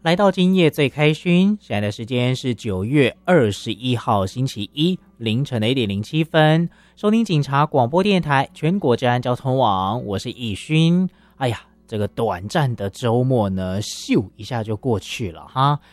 来到今夜最开心，现在的时间是9月21号星期一凌晨的1:07，收听警察广播电台全国治安交通网，我是易勋。哎呀，这个短暂的周末呢，咻一下就过去了哈。